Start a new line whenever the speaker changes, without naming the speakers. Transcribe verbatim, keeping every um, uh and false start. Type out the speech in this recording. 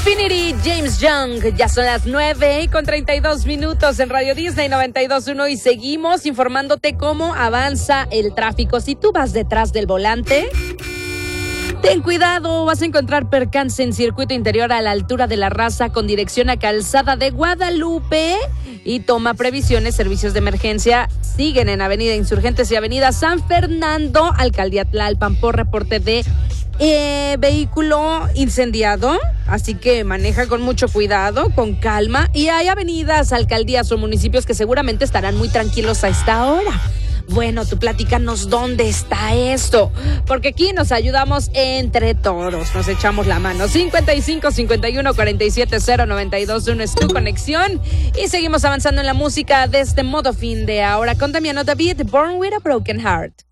Infinity, James Young. Ya son las nueve con treinta y dos minutos en Radio Disney noventa y dos punto uno y seguimos informándote cómo avanza el tráfico. Si tú vas detrás del volante, ten cuidado, vas a encontrar percance en circuito interior a la altura de La Raza con dirección a Calzada de Guadalupe. Y toma previsiones, servicios de emergencia siguen en Avenida Insurgentes y Avenida San Fernando. Alcaldía Tlalpan por reporte de eh, vehículo incendiado. Así que maneja con mucho cuidado, con calma. Y hay avenidas, alcaldías o municipios que seguramente estarán muy tranquilos a esta hora. Bueno, tú platícanos dónde está esto, porque aquí nos ayudamos entre todos, nos echamos la mano. cincuenta y cinco, cincuenta y uno, cuarenta y siete, cero, noventa y dos punto uno es tu conexión y seguimos avanzando en la música de este modo fin de ahora con Damiano David, Born with a Broken Heart.